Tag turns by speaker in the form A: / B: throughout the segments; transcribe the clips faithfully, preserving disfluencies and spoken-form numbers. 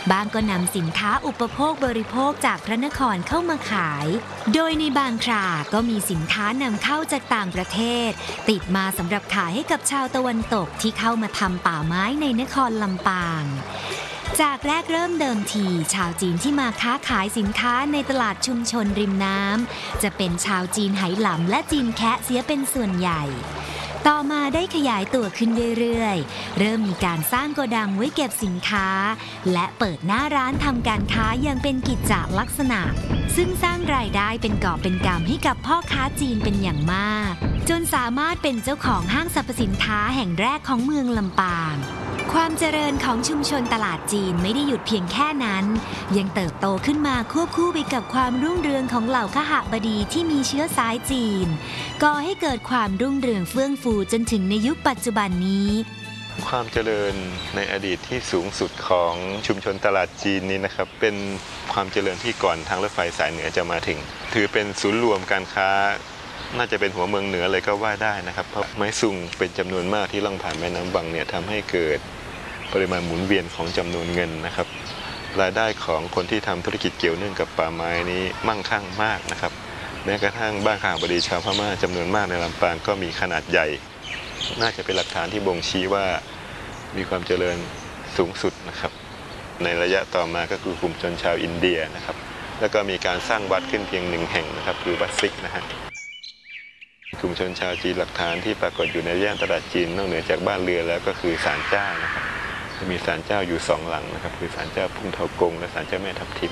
A: บางก็นำสินค้าอุปโภคบริโภคจากพระนครเข้ามาขายโดยในบางคราก็มีสินค้านำเข้าจากต่างประเทศติดมาสำหรับขายให้กับชาวตะวันตกที่เข้ามาทำป่าไม้ในนครลำปางจากแรกเริ่มเดิมทีชาวจีนที่มาค้าขายสินค้าในตลาดชุมชนริมน้ำจะเป็นชาวจีนไหหลำและจีนแคะเสียเป็นส่วนใหญ่ต่อมาได้ขยายตัวขึ้นเรื่อยๆเริ่มมีการสร้างโกดังไว้เก็บสินค้าและเปิดหน้าร้านทำการค้าอย่างเป็นกิจจลักษณะซึ่งสร้างรายได้เป็นกอบเป็นกำให้กับพ่อค้าจีนเป็นอย่างมากจนสามารถเป็นเจ้าของห้างสรรพสินค้าแห่งแรกของเมืองลำปางความเจริญของชุมชนตลาดจีนไม่ได้หยุดเพียงแค่นั้นยังเติบโตขึ้นมาควบคู่ไปกับความรุ่งเรืองของเหล่าคหบดีที่มีเชื้อสายจีนก่อให้เกิดความรุ่งเรืองเฟื่องฟูจนถึงในยุคปัจจุบันนี้
B: ความเจริญในอดีตที่สูงสุดของชุมชนตลาดจีนนี้นะครับเป็นความเจริญที่ก่อนทางรถไฟสายเหนือจะมาถึงถือเป็นศูนย์รวมการค้าน่าจะเป็นหัวเมืองเหนือเลยก็ว่าได้นะครับเพราะไม้ซุงเป็นจำนวนมากที่ล่องผ่านแม่น้ำวังเนี่ยทำให้เกิดปริมาณหมุนเวียนของจำนวนเงินนะครับรายได้ของคนที่ทำธุรกิจเกี่ยวเนื่องกับป่าไม้นี้มั่งคั่งมากนะครับแม้กระทั่งบ้านข้าบดีชาวพม่าจำนวนมากในลำปางก็มีขนาดใหญ่น่าจะเป็นหลักฐานที่บ่งชี้ว่ามีความเจริญสูงสุดนะครับในระยะต่อมาก็คือกลุ่มชนชาวอินเดียนะครับแล้วก็มีการสร้างวัดขึ้นเพียงหนึ่งแห่งนะครับคือวัดซิกนะฮะกลุ่มชนชาวจีนหลักฐานที่ปรากฏอยู่ในย่านตลาดจีนนอกเหนือจากบ้านเรือนแล้วก็คือศาลเจ้านะครับมีศาลเจ้าอยู่สองหลังนะครับคือศาลเจ้าพุ่งเทากงและศาลเจ้าแม่ทับทิม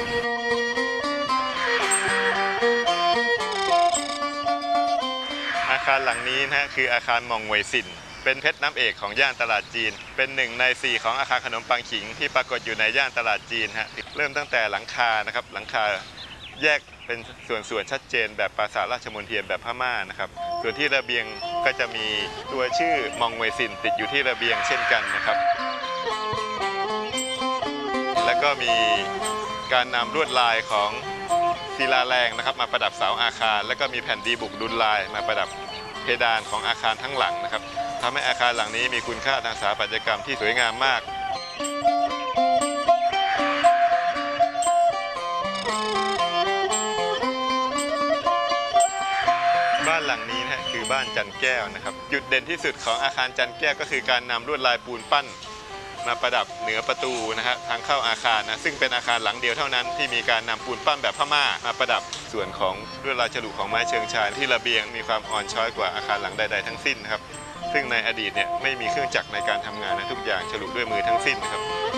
B: อาคารหลังนี้นะคืออาคารมองเวยซินเป็นเพชรน้ำเอกของย่านตลาดจีนเป็นหนึ่งในสี่ของอาคารขนมปังขิงที่ปรากฏอยู่ในย่านตลาดจีนฮะเริ่มตั้งแต่หลังคานะครับหลังคาแยกเป็นส่วนๆชัดเจนแบบปราสาทราชมณฑลแบบพม่านะครับส่วนที่ระเบียงก็จะมีตัวชื่อมองเวยซินติดอยู่ที่ระเบียงเช่นกันนะครับแล้วก็มีการนำลวดลายของศิลาแรงนะครับมาประดับเสาอาคารแล้วก็มีแผ่นดีบุกดุลลายมาประดับเพดานของอาคารทั้งหลังนะครับทำให้อาคารหลังนี้มีคุณค่าทางสถาปัตยกรรมที่สวยงามมากบ้านหลังนี้นะคือบ้านจันแก้วนะครับจุดเด่นที่สุดของอาคารจันแก้วก็คือการนำลวดลายปูนปั้นมาประดับเหนือประตูนะฮะทางเข้าอาคารนะซึ่งเป็นอาคารหลังเดียวเท่านั้นที่มีการนำปูนปั้นแบบพม่ามาประดับส่วนของลวดลายฉลุของไม้เชิงชานที่ระเบียงมีความอ่อนช้อยกว่าอาคารหลังใดๆทั้งสิ้นนะครับซึ่งในอดีตเนี่ยไม่มีเครื่องจักรในการทำงานนะทุกอย่างฉลุด้วยมือทั้งสิ้นนะครับ